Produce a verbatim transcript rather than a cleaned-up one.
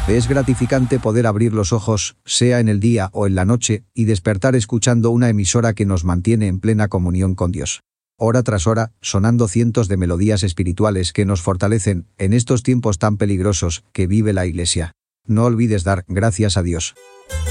Es gratificante poder abrir los ojos, sea en el día o en la noche, y despertar escuchando una emisora que nos mantiene en plena comunión con Dios. Hora tras hora, sonando cientos de melodías espirituales que nos fortalecen en estos tiempos tan peligrosos que vive la Iglesia. No olvides dar gracias a Dios.